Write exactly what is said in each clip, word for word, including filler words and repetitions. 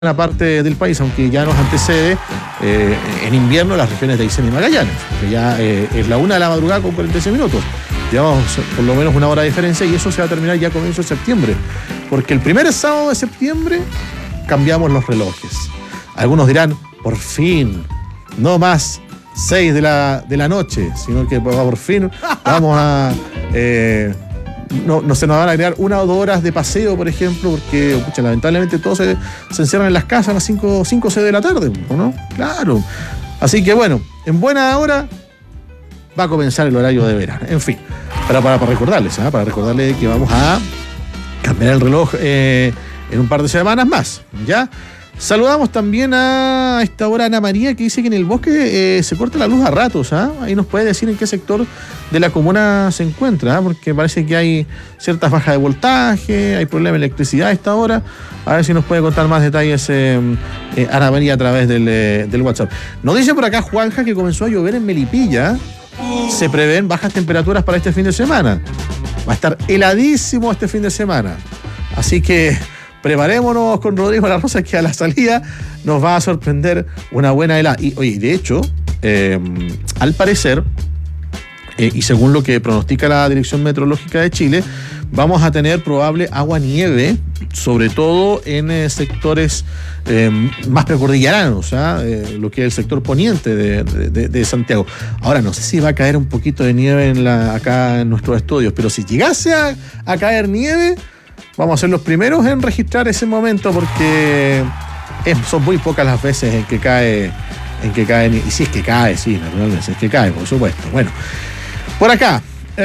buena parte del país, aunque ya nos antecede eh, en invierno las regiones de Aysén y Magallanes, que ya eh, es la una de la madrugada con cuarenta y seis minutos. Llevamos por lo menos una hora de diferencia y eso se va a terminar ya a comienzo de septiembre, porque el primer sábado de septiembre cambiamos los relojes. Algunos dirán, por fin, no más seis de la, de la noche, sino que por fin vamos a... Eh, No, no se nos van a agregar una o dos horas de paseo, por ejemplo, porque pucha, lamentablemente todos se, se encierran en las casas a las cinco o seis de la tarde, ¿no? Claro. Así que bueno, en buena hora va a comenzar el horario de verano. En fin, para, para, para recordarles, ¿eh? para recordarles que vamos a cambiar el reloj eh, en un par de semanas más, ¿ya? Saludamos también a esta hora a Ana María, que dice que en el bosque eh, se corta la luz a ratos. ¿eh? Ahí nos puede decir en qué sector de la comuna se encuentra, ¿eh? porque parece que hay ciertas bajas de voltaje, hay problemas de electricidad a esta hora. A ver si nos puede contar más detalles eh, eh, Ana María a través del, eh, del WhatsApp. Nos dice por acá Juanja que comenzó a llover en Melipilla. Se prevén bajas temperaturas para este fin de semana. Va a estar heladísimo este fin de semana. Así que... preparémonos con Rodrigo La Rosa, que a la salida nos va a sorprender una buena helada. Y oye, de hecho, eh, al parecer, eh, y según lo que pronostica la Dirección Meteorológica de Chile, vamos a tener probable agua-nieve, sobre todo en eh, sectores eh, más precordilleranos, ¿eh? lo que es el sector poniente de, de, de Santiago. Ahora, no sé si va a caer un poquito de nieve en la, acá en nuestros estudios, pero si llegase a, a caer nieve... vamos a ser los primeros en registrar ese momento porque es, son muy pocas las veces en que cae, en que cae, y si es que cae, sí, naturalmente, es que cae, por supuesto. Bueno, por acá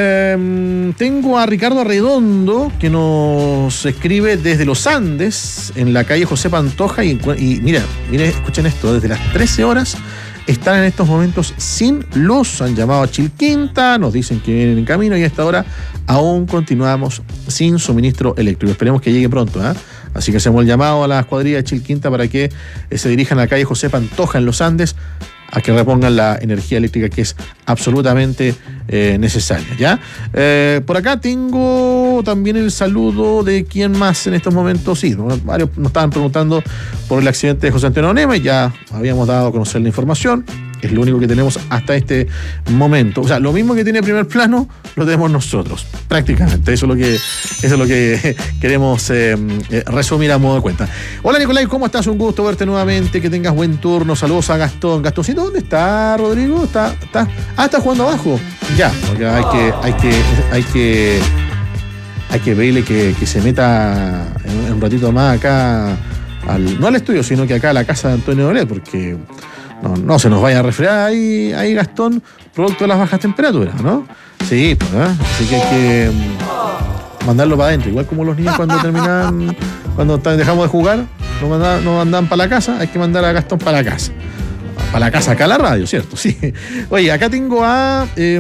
eh, tengo a Ricardo Arredondo que nos escribe desde los Andes, en la calle José Pantoja, y, y mira, mire, escuchen esto, desde las trece horas están en estos momentos sin luz. Han llamado a Chilquinta, nos dicen que vienen en camino y a esta hora aún continuamos sin suministro eléctrico. Esperemos que llegue pronto, ¿eh? Así que hacemos el llamado a la escuadrilla de Chilquinta para que eh, se dirijan a la calle José Pantoja en los Andes a que repongan la energía eléctrica, que es absolutamente eh, necesaria, ¿ya? Eh, por acá tengo también el saludo de quién más en estos momentos. Sí, varios nos estaban preguntando por el accidente de José Antonio Neme, ya habíamos dado a conocer la información. Es lo único que tenemos hasta este momento. O sea, lo mismo que tiene primer plano, lo tenemos nosotros, prácticamente. Eso es lo que, eso es lo que queremos eh, eh, resumir a modo de cuenta. Hola, Nicolai, ¿cómo estás? Un gusto verte nuevamente, que tengas buen turno. Saludos a Gastón. Gastoncito, ¿dónde está, Rodrigo? ¿Está, está? Ah, está jugando abajo. Ya, porque hay que, hay que, hay que, hay que verle que, que se meta en un ratito más acá, al, no al estudio, sino que acá a la casa de Antonio Dolet, porque... No, no se nos vaya a resfriar ahí, ahí Gastón, producto de las bajas temperaturas, ¿no? Sí, pues, ¿eh? Así que hay que mandarlo para adentro. Igual como los niños cuando terminan, cuando dejamos de jugar, nos mandan, nos mandan para la casa, hay que mandar a Gastón para la casa. Para la casa, acá a la radio, ¿cierto? Sí. Oye, acá tengo a... Eh,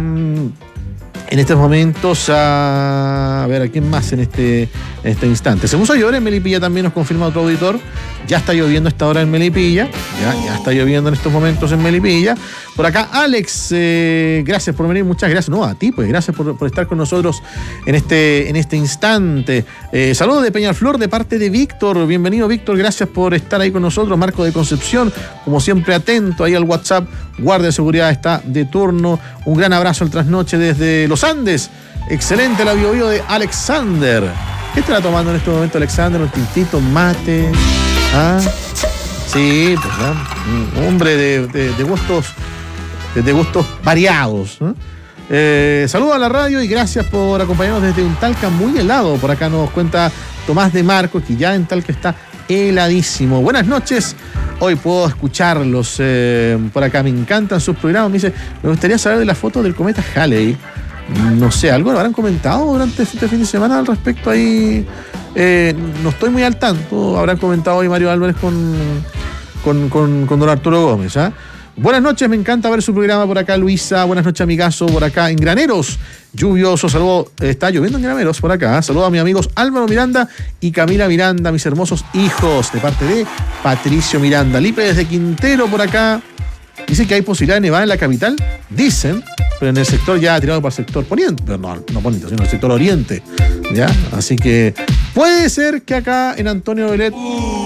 en estos momentos a... a ver, ¿a quién más en este, en este instante? Se puso a llover en Melipilla, también nos confirma otro auditor. Ya está lloviendo a esta hora en Melipilla. Ya, ya está lloviendo en estos momentos en Melipilla. Por acá, Alex, eh, gracias por venir, muchas gracias. No, a ti, pues, gracias por, por estar con nosotros en este, en este instante. Eh, saludos de Peñaflor de parte de Víctor. Bienvenido, Víctor, gracias por estar ahí con nosotros. Marco de Concepción, como siempre, atento ahí al WhatsApp. Guardia de seguridad está de turno. Un gran abrazo al trasnoche desde los Andes. Excelente la bio bio de Alexander. ¿Qué estará tomando en este momento Alexander? Un tintito, mate. ¿Ah? Sí, pues, ¿eh? Un hombre de, de, de gustos de, de gustos variados. ¿eh? Eh, saludos a la radio y gracias por acompañarnos desde un Talca muy helado. Por acá nos cuenta Tomás de Marcos, que ya en Talca está heladísimo. Buenas noches. Hoy puedo escucharlos eh, por acá. Me encantan sus programas. Me dice, me gustaría saber de la foto del cometa Halley. No sé, ¿algo lo habrán comentado durante este fin de semana al respecto ahí? Eh, no estoy muy al tanto. Habrán comentado hoy Mario Álvarez con, con, con, con don Arturo Gómez. ¿eh? Buenas noches, me encanta ver su programa por acá, Luisa. Buenas noches, amigazo, por acá en Graneros. Lluvioso, saludo. Está lloviendo en Graneros por acá. ¿eh? Saludo a mis amigos Álvaro Miranda y Camila Miranda, mis hermosos hijos, de parte de Patricio Miranda. Lipe desde Quintero por acá. Dice que hay posibilidad de nevar en la capital. Dicen, pero en el sector ya tirado para el sector poniente. Pero no, no poniente, sino el sector oriente. ¿Ya? Así que puede ser que acá en Antonio Dolet